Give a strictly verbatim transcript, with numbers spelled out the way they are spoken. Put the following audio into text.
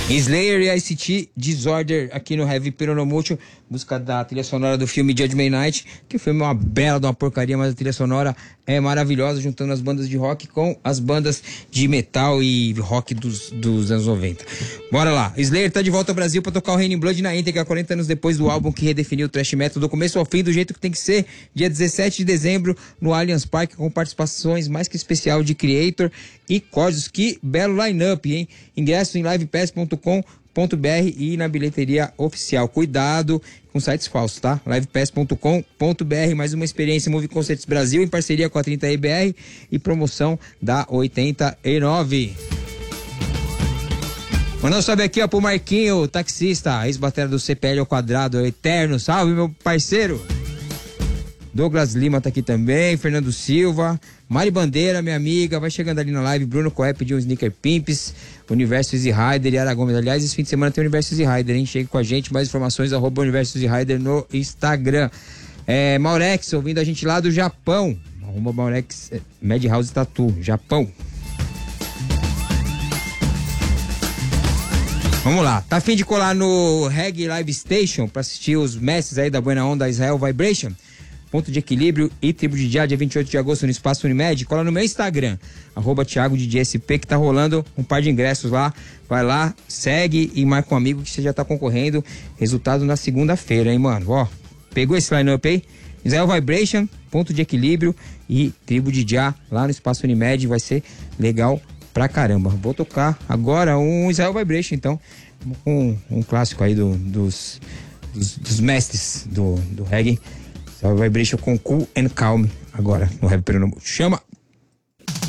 Slayer e I C T Disorder aqui no Heavy Peronomútil, música da trilha sonora do filme Judgment Night, que o filme é uma bela de uma porcaria, mas a trilha sonora é maravilhosa, juntando as bandas de rock com as bandas de metal e rock dos, dos anos noventa. Bora lá, Slayer tá de volta ao Brasil pra tocar o Raining Blood na íntegra, quarenta anos depois do álbum que redefiniu o thrash metal do começo ao fim, do jeito que tem que ser, dia dezessete de dezembro no Allianz Parque, com participações mais que especial de Creator e Códigos. Que belo line-up, hein? Ingresso em live pass ponto com ponto b r e na bilheteria oficial. Cuidado com sites falsos, tá? live pass ponto com ponto b r, mais uma experiência Movie Concerts Brasil em parceria com a trinta E B R e promoção da oitenta e nove. Mandando salve aqui, ó, pro Marquinho, taxista, ex-batera do C P L ao quadrado, eterno. Salve, meu parceiro! Douglas Lima tá aqui também, Fernando Silva, Mari Bandeira, minha amiga, vai chegando ali na live, Bruno Coé pediu um Sneaker Pimps, Universo Easy Rider e Ara Gomes. Aliás, esse fim de semana tem o Universo Easy Rider, hein? Chega com a gente, mais informações, arroba Universo Easy Rider no Instagram. É, Maurex, ouvindo a gente lá do Japão, arroba Maurex, é, Madhouse Tattoo, Japão. Vamos lá, tá a fim de colar no Reggae Live Station pra assistir os mestres aí da Buena Onda Israel Vibration? Ponto de Equilíbrio e Tribo de Dia, dia vinte e oito de agosto no Espaço Unimed. Cola no meu Instagram, arroba Thiago D J S P, que tá rolando um par de ingressos lá. Vai lá, segue e marca um amigo que você já tá concorrendo. Resultado na segunda-feira, hein, mano? Ó, pegou esse line-up aí? Israel Vibration, Ponto de Equilíbrio e Tribo de Dia lá no Espaço Unimed. Vai ser legal pra caramba. Vou tocar agora um Israel Vibration, então, com um, um clássico aí do, dos, dos, dos mestres do, do reggae. Israel Vibration com Cool and Calm agora no Heavy Peronomútil. Chama!